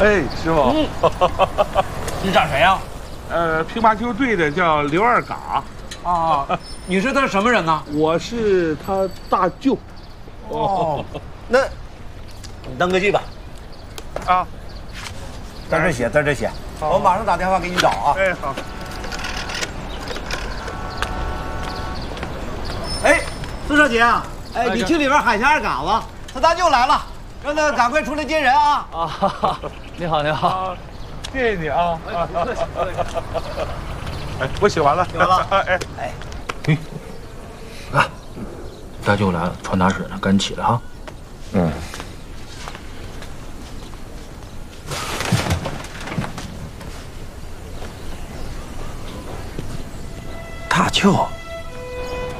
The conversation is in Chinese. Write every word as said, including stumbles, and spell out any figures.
哎，师傅， 嗯，你找谁呀？ 呃，乒乓球队的叫刘二嘎。 啊，你是他什么人呢？ 我是他大舅。 哦，那，你登个记吧。 啊， 在这写，在这写。我马上打电话给你找啊。 哎，好。 哎，孙少杰啊，哎，你去里边喊一下二嘎子，他大舅来了，让他赶快出来接人啊。 啊，你好，你好， 谢谢你啊。哎，不客气，不客气。哎，我写完了。 写完了。 哎哎哎，嗯，啊，大舅来了，传达室呢，赶紧起来哈。 嗯。 大舅。